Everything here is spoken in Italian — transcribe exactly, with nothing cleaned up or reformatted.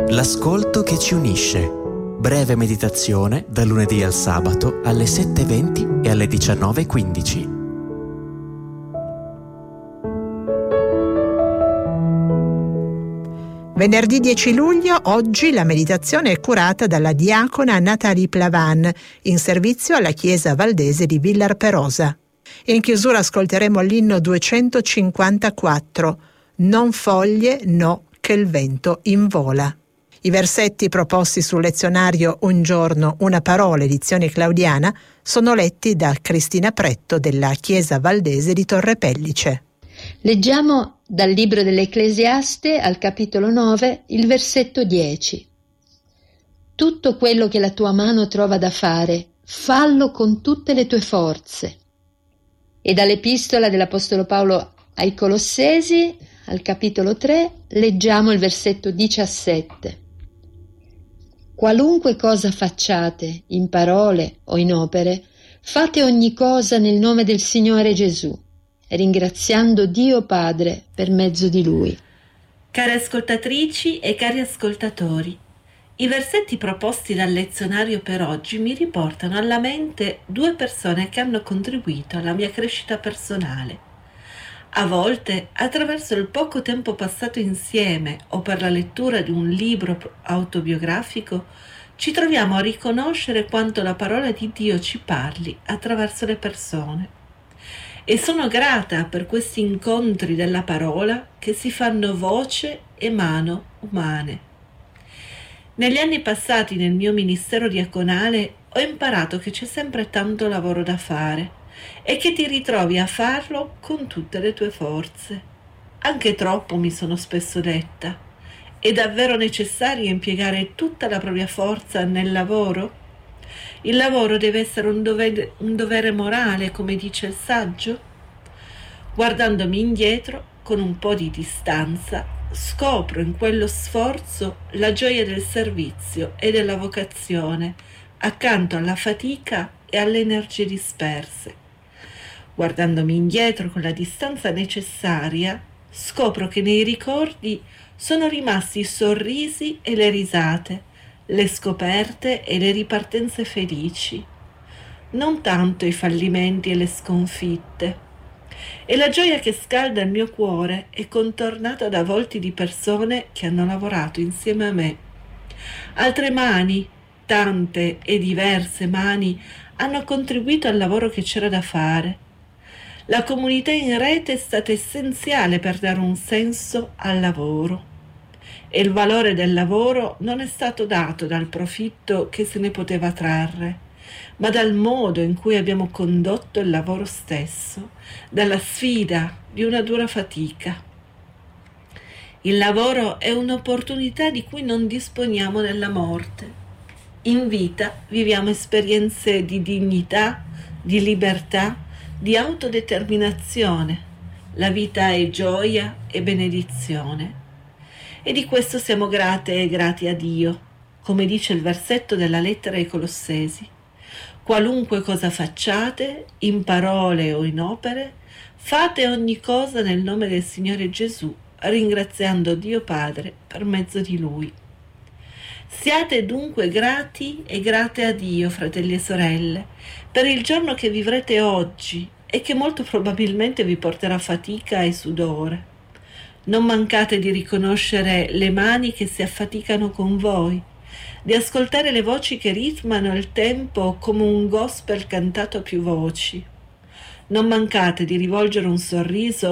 L'ascolto che ci unisce. Breve meditazione dal lunedì al sabato alle sette e venti e alle diciannove e quindici. Venerdì dieci luglio, oggi la meditazione è curata dalla diacona Nathalie Plavan, in servizio alla chiesa valdese di Villar Perosa. In chiusura ascolteremo l'inno duecentocinquantaquattro, Non foglie, no, che il vento invola. I versetti proposti sul lezionario Un giorno, una parola, edizione claudiana, sono letti da Cristina Pretto della Chiesa Valdese di Torre Pellice. Leggiamo dal libro dell'Ecclesiaste al capitolo nove, il versetto dieci. Tutto quello che la tua mano trova da fare, fallo con tutte le tue forze. E dall'epistola dell'Apostolo Paolo ai Colossesi, al capitolo tre, leggiamo il versetto diciassette. Qualunque cosa facciate, in parole o in opere, fate ogni cosa nel nome del Signore Gesù, ringraziando Dio Padre per mezzo di Lui. Care ascoltatrici e cari ascoltatori, i versetti proposti dal lezionario per oggi mi riportano alla mente due persone che hanno contribuito alla mia crescita personale. A volte, attraverso il poco tempo passato insieme o per la lettura di un libro autobiografico, ci troviamo a riconoscere quanto la parola di Dio ci parli attraverso le persone. E sono grata per questi incontri della parola che si fanno voce e mano umane. Negli anni passati nel mio ministero diaconale ho imparato che c'è sempre tanto lavoro da fare e che ti ritrovi a farlo con tutte le tue forze. Anche troppo, mi sono spesso detta. È davvero necessario impiegare tutta la propria forza nel lavoro? Il lavoro deve essere un dovere, un dovere morale, come dice il saggio? Guardandomi indietro, con un po' di distanza, scopro in quello sforzo la gioia del servizio e della vocazione, accanto alla fatica e alle energie disperse. Guardandomi indietro con la distanza necessaria, scopro che nei ricordi sono rimasti i sorrisi e le risate, le scoperte e le ripartenze felici, non tanto i fallimenti e le sconfitte. E la gioia che scalda il mio cuore è contornata da volti di persone che hanno lavorato insieme a me. Altre mani, tante e diverse mani, hanno contribuito al lavoro che c'era da fare. La comunità in rete è stata essenziale per dare un senso al lavoro. E il valore del lavoro non è stato dato dal profitto che se ne poteva trarre, ma dal modo in cui abbiamo condotto il lavoro stesso, dalla sfida di una dura fatica. Il lavoro è un'opportunità di cui non disponiamo nella morte. In vita viviamo esperienze di dignità, di libertà, di autodeterminazione. La vita è gioia e benedizione. E di questo siamo grate e grati a Dio, come dice il versetto della lettera ai Colossesi. Qualunque cosa facciate, in parole o in opere, fate ogni cosa nel nome del Signore Gesù, ringraziando Dio Padre per mezzo di Lui. Siate dunque grati e grate a Dio, fratelli e sorelle, per il giorno che vivrete oggi e che molto probabilmente vi porterà fatica e sudore. Non mancate di riconoscere le mani che si affaticano con voi, di ascoltare le voci che ritmano il tempo come un gospel cantato a più voci. Non mancate di rivolgere un sorriso